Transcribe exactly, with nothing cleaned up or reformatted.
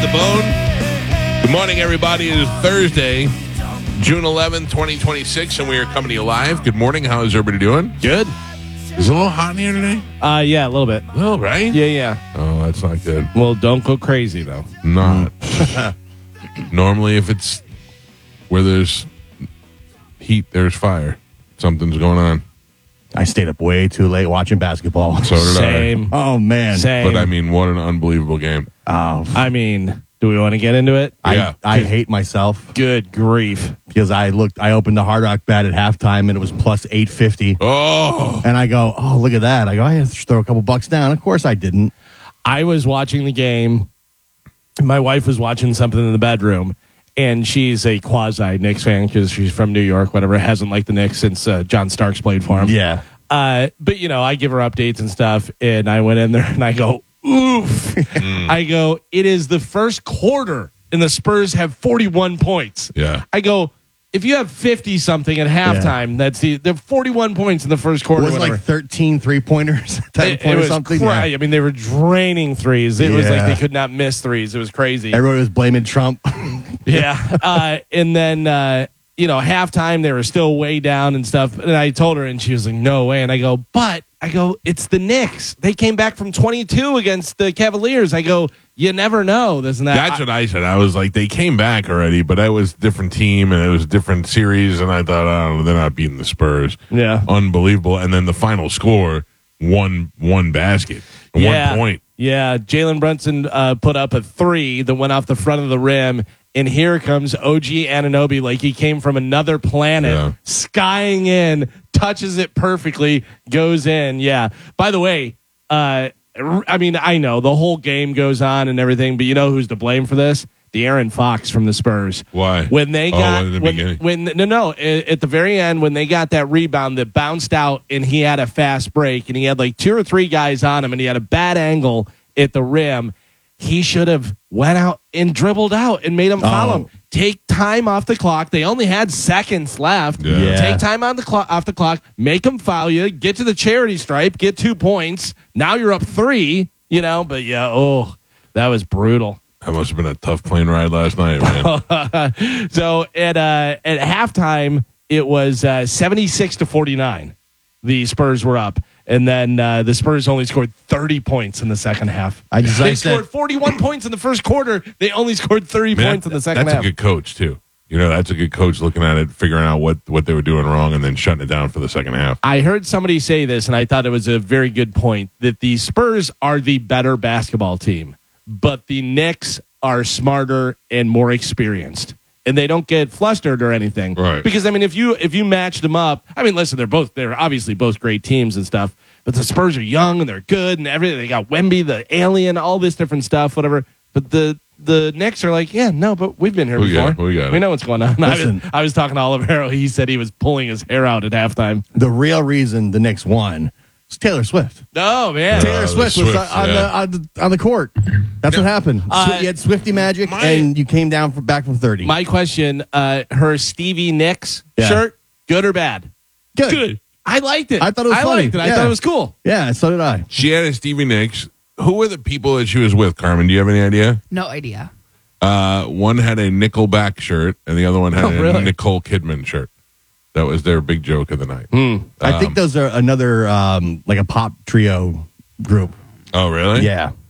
The Bone. Good morning, everybody. It is Thursday, June eleventh, twenty twenty-six, and we are coming to you live. Good morning. How is everybody doing? Good. Is it a little hot in here today? Uh, yeah, a little bit. A little, right? Yeah, yeah. Oh, that's not good. Well, don't go crazy, though. Not. Normally, if it's where there's heat, there's fire. Something's going on. I stayed up way too late watching basketball. So did Same. Oh, man. Same. I. But, I mean, what an unbelievable game. Oh, I mean, do we want to get into it? I, Yeah. I hate myself Good grief. because I looked, I opened the Hard Rock bet at halftime and it was plus eight fifty. Oh. And I go, oh, look at that. I go, I have to throw a couple bucks down. Of course I didn't. I was watching the game. My wife was watching something in the bedroom, and she's a quasi Knicks fan because she's from New York, whatever. Hasn't liked the Knicks since uh, John Starks played for him. Yeah. Uh, but, you know, I give her updates and stuff, and I went in there and I go, oof. I go, it is the first quarter, and the Spurs have forty-one points. Yeah. I go, if you have fifty-something at halftime, that's the, the forty-one points in the first quarter. It was whatever. like thirteen three-pointers. It, ten it point or was something. cra- Yeah. I mean, they were draining threes. It was like Yeah. they could not miss threes. It was crazy. Everybody was blaming Trump. Yeah. Uh, and then, uh, you know, halftime, they were still way down and stuff. And I told her, and she was like, no way. And I go, but, I go, it's the Knicks. They came back from twenty-two against the Cavaliers. I go, you never know. This and that. That's what I said. I was like, they came back already, but that was a different team, and it was a different series, and I thought, I don't know, they're not beating the Spurs. Yeah. Unbelievable. And then the final score, one one basket, Yeah. one point. Yeah, Jalen Brunson uh, put up a three that went off the front of the rim, and here comes O G Anunoby like he came from another planet, Yeah. skying in, touches it perfectly, goes in. Yeah. By the way, uh, r- I mean, I know the whole game goes on and everything, but you know who's to blame for this? De'Aaron Fox from the Spurs. Why? When they Oh, got in the when, beginning. when no no a- at the very end when they got that rebound that bounced out and he had a fast break and he had like two or three guys on him and he had a bad angle at the rim, he should have went out and dribbled out and made him foul Oh. him. Take time off the clock. They only had seconds left. Yeah. Yeah. Take time on the clock off the clock. Make them foul you. Get to the charity stripe. Get two points. Now you're up three. You know, but yeah, oh, that was brutal. That must have been a tough plane ride last night, man. So at uh, at halftime, it was uh, seventy-six to forty-nine. The Spurs were up, and then uh, the Spurs only scored thirty points in the second half. I just they I said, scored forty-one points in the first quarter. They only scored thirty Man, points in the second that's half. a good coach, too. You know, that's a good coach looking at it, figuring out what, what they were doing wrong, and then shutting it down for the second half. I heard somebody say this, and I thought it was a very good point, that the Spurs are the better basketball team, but the Knicks are smarter and more experienced. And they don't get flustered or anything. Right. Because, I mean, if you if you match them up, I mean, listen, they're both, they're obviously both great teams and stuff, but the Spurs are young and they're good and everything. They got Wemby, the alien, all this different stuff, whatever. But the the Knicks are like, yeah, no, but we've been here We before. got it, we got it. we know what's going on. I was, Listen. I was talking to Olivero. He said he was pulling his hair out at halftime. the real reason the Knicks won was Taylor Swift. Oh, man. Taylor the Swift was Swift, on, yeah. the, on, the, on the court. That's what happened. Uh, you had Swifty magic, my- and you came down from, back from thirty. My question, uh, her Stevie Nicks Yeah. shirt, good or bad? Good. Good. I liked it. I thought it was I funny. liked it. I Yeah. thought it was cool. Yeah, so did I. She had a Stevie Nicks. Who were the people that she was with, Carmen? Do you have any idea? No idea. Uh, one had a Nickelback shirt, and the other one had Oh, a really? Nicole Kidman shirt. That was their big joke of the night. I Um, think those are another, um, like a pop trio group. Oh, really? Yeah.